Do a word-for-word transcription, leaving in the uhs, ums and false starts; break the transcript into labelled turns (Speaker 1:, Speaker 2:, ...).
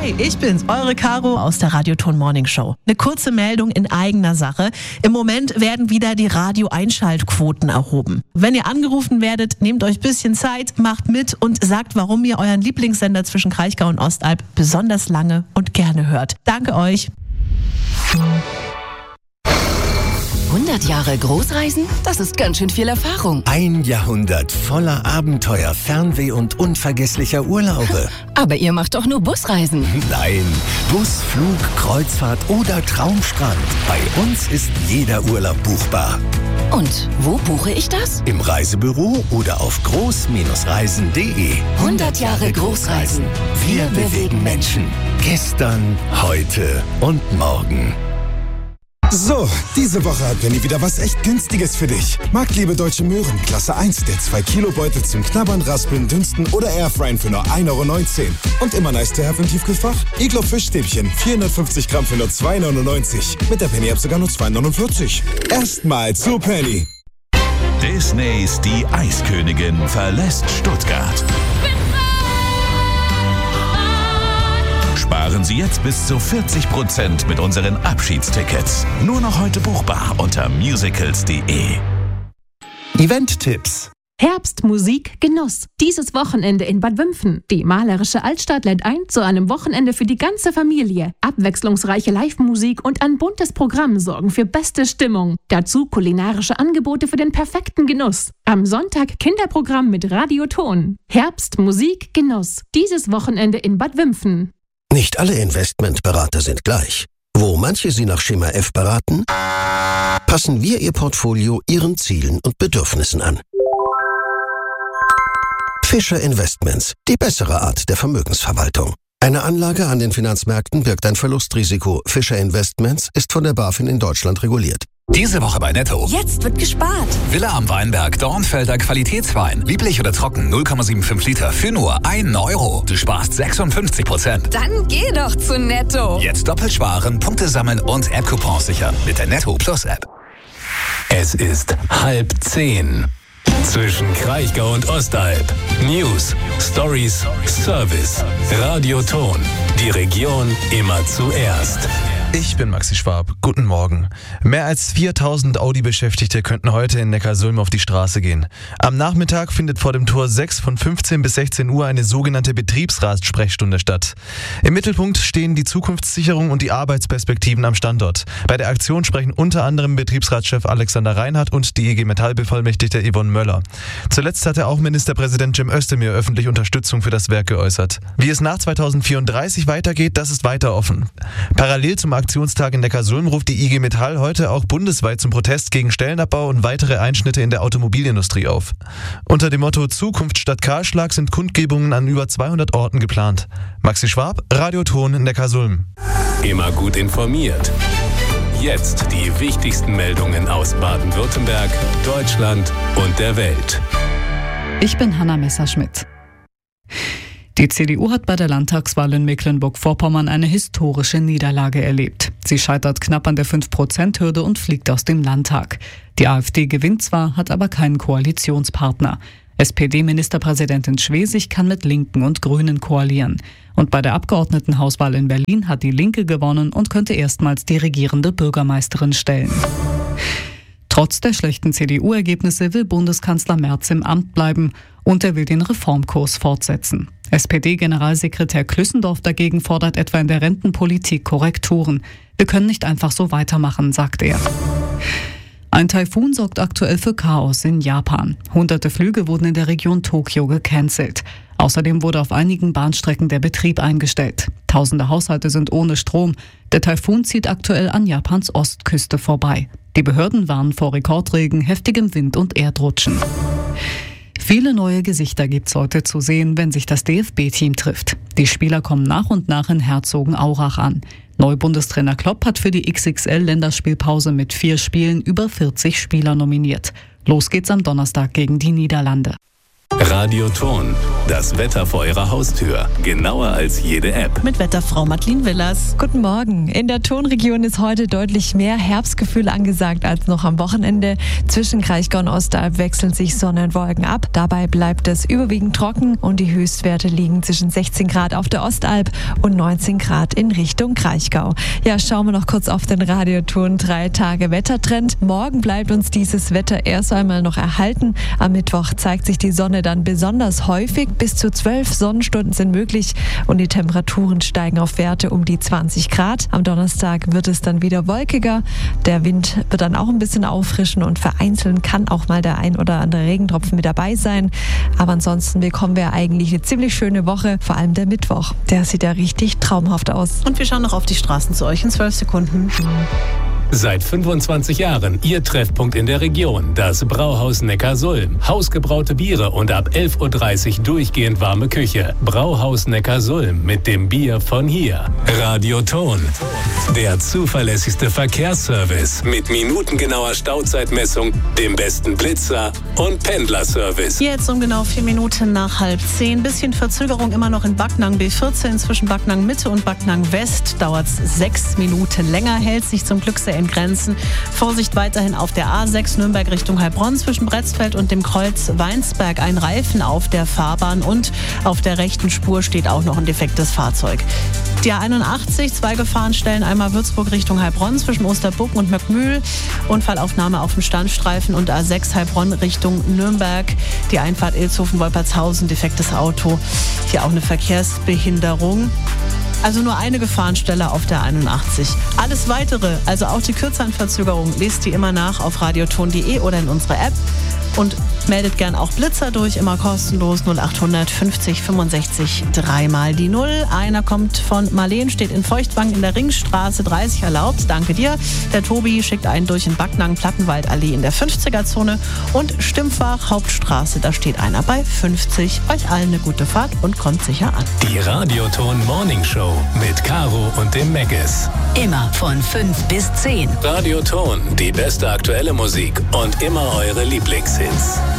Speaker 1: Hi, ich bin's, eure Caro aus der Radioton Morning Show. Eine kurze Meldung in eigener Sache. Im Moment werden wieder die Radio-Einschaltquoten erhoben. Wenn ihr angerufen werdet, nehmt euch ein bisschen Zeit, macht mit und sagt, warum ihr euren Lieblingssender zwischen Kraichgau und Ostalb besonders lange und gerne hört. Danke euch.
Speaker 2: hundert Jahre Großreisen? Das ist ganz schön viel Erfahrung.
Speaker 3: Ein Jahrhundert voller Abenteuer, Fernweh und unvergesslicher Urlaube.
Speaker 2: Aber ihr macht doch nur Busreisen.
Speaker 3: Nein, Bus, Flug, Kreuzfahrt oder Traumstrand. Bei uns ist jeder Urlaub buchbar.
Speaker 2: Und wo buche ich das?
Speaker 3: Im Reisebüro oder auf groß Reisen punkt de.
Speaker 2: hundert Jahre Großreisen.
Speaker 3: Wir bewegen Menschen. Gestern, heute und morgen.
Speaker 4: So, diese Woche hat Penny wieder was echt Günstiges für dich. Marktliebe Deutsche Möhren, Klasse eins, der zwei Kilo Beutel zum Knabbern, Raspeln, Dünsten oder Airfryen für nur ein Euro neunzehn. Und immer nice to have im Tiefkühlfach? Iglo Fischstäbchen, vierhundertfünfzig Gramm für nur zwei neunundneunzig. Mit der Penny App sogar nur zwei neunundvierzig. Erstmal zu Penny.
Speaker 5: Disneys Die Eiskönigin verlässt Stuttgart. Sparen Sie jetzt bis zu vierzig Prozent mit unseren Abschiedstickets. Nur noch heute buchbar unter musicals punkt de.
Speaker 3: Event-Tipps.
Speaker 6: Herbst, Musik, Genuss. Dieses Wochenende in Bad Wimpfen. Die malerische Altstadt lädt ein zu einem Wochenende für die ganze Familie. Abwechslungsreiche Live-Musik und ein buntes Programm sorgen für beste Stimmung. Dazu kulinarische Angebote für den perfekten Genuss. Am Sonntag Kinderprogramm mit Radioton. Herbst, Musik, Genuss. Dieses Wochenende in Bad Wimpfen.
Speaker 3: Nicht alle Investmentberater sind gleich. Wo manche Sie nach Schema F beraten, passen wir Ihr Portfolio Ihren Zielen und Bedürfnissen an. Fischer Investments, die bessere Art der Vermögensverwaltung. Eine Anlage an den Finanzmärkten birgt ein Verlustrisiko. Fischer Investments ist von der BaFin in Deutschland reguliert.
Speaker 7: Diese Woche bei Netto.
Speaker 2: Jetzt wird gespart.
Speaker 7: Villa am Weinberg, Dornfelder Qualitätswein. Lieblich oder trocken, null Komma fünfundsiebzig Liter für nur einen Euro. Du sparst sechsundfünfzig Prozent.
Speaker 2: Dann geh doch zu Netto.
Speaker 7: Jetzt doppelt sparen, Punkte sammeln und App-Coupons sichern mit der Netto Plus App. Es ist halb zehn. Zwischen Kraichgau und Ostalb. News, Stories, Service. Radioton. Die Region immer zuerst.
Speaker 8: Ich bin Maxi Schwab. Guten Morgen. Mehr als viertausend Audi-Beschäftigte könnten heute in Neckarsulm auf die Straße gehen. Am Nachmittag findet vor dem Tor sechs von fünfzehn bis sechzehn Uhr eine sogenannte Betriebsratssprechstunde statt. Im Mittelpunkt stehen die Zukunftssicherung und die Arbeitsperspektiven am Standort. Bei der Aktion sprechen unter anderem Betriebsratschef Alexander Reinhardt und die I G Metall-Bevollmächtigte Yvonne Möller. Zuletzt hatte auch Ministerpräsident Cem Özdemir öffentlich Unterstützung für das Werk geäußert. Wie es nach zweitausendvierunddreißig weitergeht, das ist weiter offen. Parallel zum Aktionstag in Neckarsulm ruft die I G Metall heute auch bundesweit zum Protest gegen Stellenabbau und weitere Einschnitte in der Automobilindustrie auf. Unter dem Motto Zukunft statt Kahlschlag sind Kundgebungen an über zweihundert Orten geplant. Maxi Schwab, Radioton in Neckarsulm.
Speaker 7: Immer gut informiert. Jetzt die wichtigsten Meldungen aus Baden-Württemberg, Deutschland und der Welt.
Speaker 9: Ich bin Hanna Messerschmidt. Die C D U hat bei der Landtagswahl in Mecklenburg-Vorpommern eine historische Niederlage erlebt. Sie scheitert knapp an der fünf Prozent Hürde und fliegt aus dem Landtag. Die AfD gewinnt zwar, hat aber keinen Koalitionspartner. S P D-Ministerpräsidentin Schwesig kann mit Linken und Grünen koalieren. Und bei der Abgeordnetenhauswahl in Berlin hat die Linke gewonnen und könnte erstmals die regierende Bürgermeisterin stellen. Trotz der schlechten C D U-Ergebnisse will Bundeskanzler Merz im Amt bleiben und er will den Reformkurs fortsetzen. S P D-Generalsekretär Klüssendorf dagegen fordert etwa in der Rentenpolitik Korrekturen. Wir können nicht einfach so weitermachen, sagt er. Ein Taifun sorgt aktuell für Chaos in Japan. Hunderte Flüge wurden in der Region Tokio gecancelt. Außerdem wurde auf einigen Bahnstrecken der Betrieb eingestellt. Tausende Haushalte sind ohne Strom. Der Taifun zieht aktuell an Japans Ostküste vorbei. Die Behörden warnen vor Rekordregen, heftigem Wind und Erdrutschen. Viele neue Gesichter gibt's heute zu sehen, wenn sich das D F B-Team trifft. Die Spieler kommen nach und nach in Herzogenaurach an. Neu-Bundestrainer Klopp hat für die X X L-Länderspielpause mit vier Spielen über vierzig Spieler nominiert. Los geht's am Donnerstag gegen die Niederlande.
Speaker 7: Radioton, das Wetter vor Ihrer Haustür. Genauer als jede App.
Speaker 1: Mit Wetterfrau Madeleine Willers.
Speaker 10: Guten Morgen. In der Tonregion ist heute deutlich mehr Herbstgefühl angesagt als noch am Wochenende. Zwischen Kraichgau und Ostalb wechseln sich Sonne und Wolken ab. Dabei bleibt es überwiegend trocken und die Höchstwerte liegen zwischen sechzehn Grad auf der Ostalb und neunzehn Grad in Richtung Kraichgau. Ja, schauen wir noch kurz auf den Radioton. Drei Tage Wettertrend. Morgen bleibt uns dieses Wetter erst einmal noch erhalten. Am Mittwoch zeigt sich die Sonne dann besonders häufig. Bis zu zwölf Sonnenstunden sind möglich und die Temperaturen steigen auf Werte um die zwanzig Grad. Am Donnerstag wird es dann wieder wolkiger. Der Wind wird dann auch ein bisschen auffrischen und vereinzelt kann auch mal der ein oder andere Regentropfen mit dabei sein. Aber ansonsten bekommen wir eigentlich eine ziemlich schöne Woche, vor allem der Mittwoch. Der sieht ja richtig traumhaft aus.
Speaker 1: Und wir schauen noch auf die Straßen zu euch in zwölf Sekunden.
Speaker 7: Seit fünfundzwanzig Jahren Ihr Treffpunkt in der Region, das Brauhaus Neckarsulm. Hausgebraute Biere und ab elf Uhr dreißig durchgehend warme Küche. Brauhaus Neckarsulm mit dem Bier von hier. Radioton, der zuverlässigste Verkehrsservice mit minutengenauer Stauzeitmessung, dem besten Blitzer und Pendlerservice.
Speaker 1: Jetzt um genau vier Minuten nach halb zehn. Bisschen Verzögerung immer noch in Backnang B vierzehn. Zwischen Backnang Mitte und Backnang West dauert es sechs Minuten länger, hält sich zum Glück sehr in Grenzen. Vorsicht weiterhin auf der A sechs Nürnberg Richtung Heilbronn zwischen Bretzfeld und dem Kreuz Weinsberg. Ein Reifen auf der Fahrbahn und auf der rechten Spur steht auch noch ein defektes Fahrzeug. Die A einundachtzig, zwei Gefahrenstellen, einmal Würzburg Richtung Heilbronn zwischen Osterbucken und Möckmühl. Unfallaufnahme auf dem Standstreifen und A sechs Heilbronn Richtung Nürnberg. Die Einfahrt Ilshofen-Wolpertshausen, defektes Auto. Hier auch eine Verkehrsbehinderung. Also nur eine Gefahrenstelle auf der einundachtzig. Alles Weitere, also auch die kürzeren Verzögerungen, lest die immer nach auf radioton punkt de oder in unserer App. Und meldet gern auch Blitzer durch, immer kostenlos null achthundert fünfzig fünfundsechzig dreimal die Null. Einer kommt von Marleen, steht in Feuchtwang in der Ringstraße dreißig erlaubt. Danke dir. Der Tobi schickt einen durch in Backnang, Plattenwaldallee in der fünfziger-Zone. Und Stimpfach, Hauptstraße, da steht einer bei fünfzig. Euch allen eine gute Fahrt und kommt sicher an.
Speaker 7: Die Radioton Morning Show mit Caro und dem Meggis.
Speaker 2: Immer von fünf bis zehn.
Speaker 7: Radioton, die beste aktuelle Musik und immer eure Lieblingshits.